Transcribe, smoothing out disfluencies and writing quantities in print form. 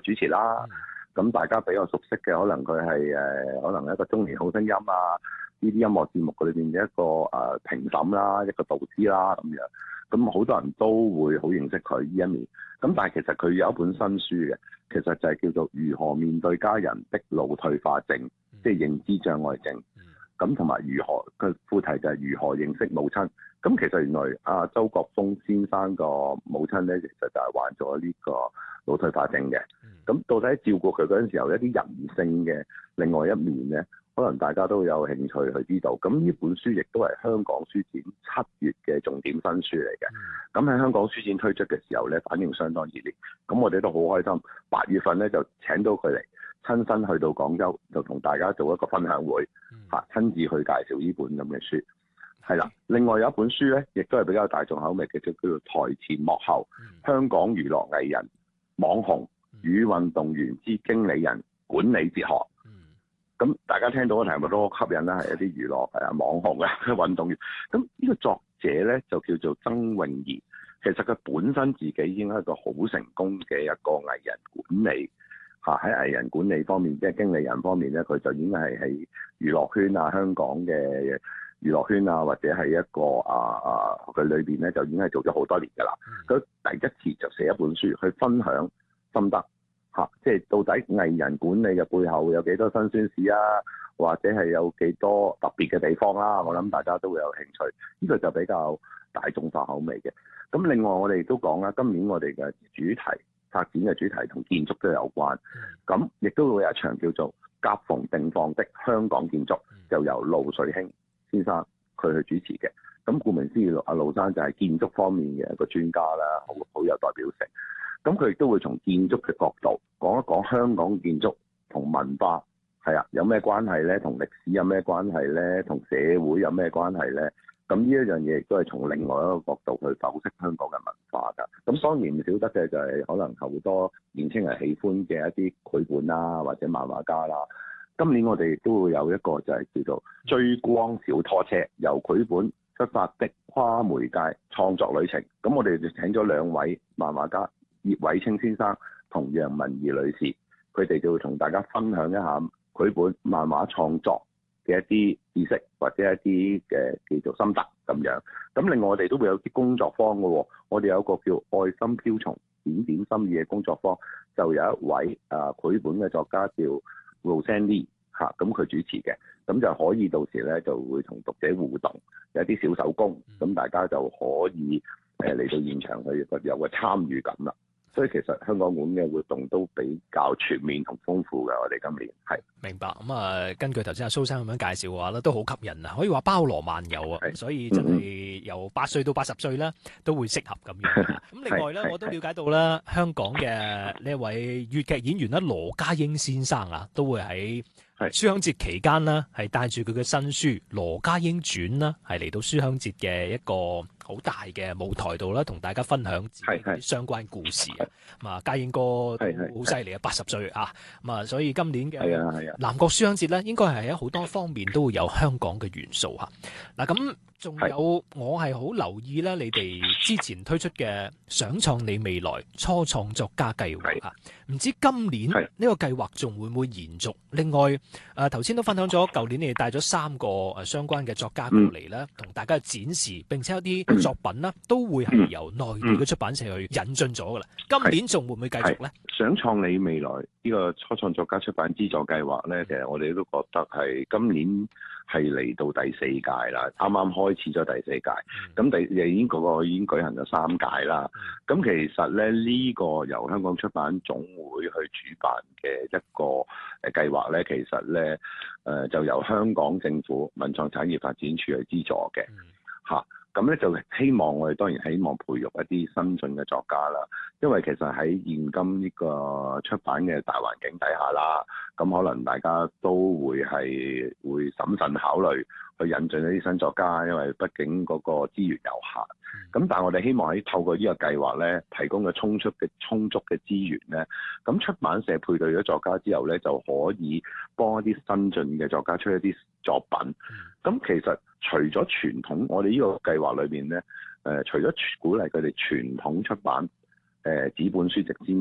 主持啦。咁大家比較熟悉嘅，可能佢係可能一個中年好聲音啊，呢啲音樂節目裏邊嘅一個評審啦，一個導師啦咁樣。咁好多人都會好認識佢呢一面。咁但係其實佢有一本新書嘅，其實就係叫做《如何面對家人的腦退化症》，即係認知障礙症。咁同埋如何嘅副題就係如何認識母親。咁其實原來周國峰先生個母親咧，其實就係患咗呢個腦退化症嘅。咁到底照顧佢嗰陣時候，一啲人性嘅另外一面咧，可能大家都有興趣去知道。咁呢本書亦都係香港書展7月嘅重點新書嚟嘅。咁喺香港書展推出嘅時候咧，反應相當熱烈。咁我哋都好開心。8月份咧就請到佢嚟，親身去到廣州，就同大家做一個分享會，親自去介紹呢本咁嘅書。係啦，另外有一本書咧，亦都係比較大眾口味嘅，就叫做《台前幕後：香港娛樂藝人、網紅與運動員之經理人管理哲學》。咁大家聽到嘅題目都好吸引啦，係一啲娛樂網紅啊、運動員。咁呢個作者咧就叫做曾詠賢，其實佢本身自己已經係一個好成功嘅一個藝人管理。喺藝人管理方面，即係經理人方面咧，佢就已經係喺娛樂圈啊、香港嘅娛樂圈啊，或者係一個佢裏邊咧就已經係做咗好多年㗎啦。佢第一次就寫一本書去分享心得，即係到底藝人管理嘅背後有幾多辛酸事啊，或者係有幾多特別嘅地方啦。我諗大家都會有興趣，呢個就比較大眾化口味嘅。咁另外我哋都講啦，今年我哋嘅主題發展嘅主題同建築都有關，咁亦都會有一場叫做夾縫定放的香港建築，就由盧瑞興先生佢去主持嘅。咁顧名思義，阿盧生就係建築方面嘅一個專家啦，好有代表性。咁佢亦都會從建築嘅角度講一講香港建築同文化有咩關係呢？同歷史有咩關係呢？同社會有咩關係呢？咁呢一樣嘢亦都係從另外一個角度去剖析香港嘅文化㗎。咁當然唔少得嘅就係可能好多年輕人喜歡嘅一啲繪本啦，或者漫畫家啦。今年我哋都會有一個就係叫做追光小拖車，由繪本出發的跨媒介創作旅程。咁我哋就請咗2位漫畫家，葉偉清先生同楊文儀女士，佢哋就會同大家分享一下繪本漫畫創作嘅一啲知識或者一啲嘅叫做心得咁樣。咁另外我哋都會有啲工作坊嘅喎，我哋有一個叫愛心飄松點點心意嘅工作坊，就有一位繪本嘅作家叫 Roseanne Lee 咁佢主持嘅，咁就可以到時咧就會同讀者互動，有啲小手工，咁大家就可以嚟到現場去有個參與感啦。所以其實香港館嘅活動都比較全面同豐富嘅，我哋今年係明白。咁根據頭先阿蘇生咁樣介紹嘅話咧，都好吸引啊，可以話包羅萬有啊，所以真係由8歲到80歲啦，都會適合咁樣。咁另外咧，我都了解到啦，香港嘅呢一位粵劇演員啦，羅家英先生啊，都會喺書香節期間啦，係帶住佢嘅新書《羅家英傳》啦，係嚟到書香節嘅一個好大嘅舞台度啦，同大家分享自己相關故事啊。家英哥都好犀利啊，80歲啊，所以今年嘅南國書香節咧，應該係喺好多方面都會有香港嘅元素嚇。嗱，咁仲有我係好留意啦，你哋之前推出嘅想創你未來初創作家計劃啊，唔知今年呢個計劃仲會唔會延續？另外頭先都分享咗，舊年你哋帶咗3個相關嘅作家過嚟啦，同大家展示，並且有啲作品啦，都會係由內地嘅出版社去引進咗噶啦。今年仲會唔會繼續呢？ 想創你未來呢個初創作家出版資助計劃呢，其實我哋都覺得係今年係嚟到第4屆啦，啱啱開始咗第4屆，咁已經舉行咗3屆啦。咁其實咧呢個由香港出版總會去主辦嘅一個計劃咧，其實咧就由香港政府文創產業發展處去資助嘅嚇。咁咧就希望我哋當然希望培育一啲新進嘅作家啦，因為其實喺現今呢個出版嘅大環境底下啦，咁可能大家都會審慎考慮去引進一啲新作家，因為畢竟嗰個資源有限。咁但係我哋希望喺透過呢個計劃咧，提供嘅充足嘅資源咧，咁出版社配對咗作家之後咧，就可以幫一啲新進嘅作家出一啲作品。咁其實除咗傳統，我哋呢個計劃裏邊咧，除咗鼓勵佢哋傳統出版紙本書籍之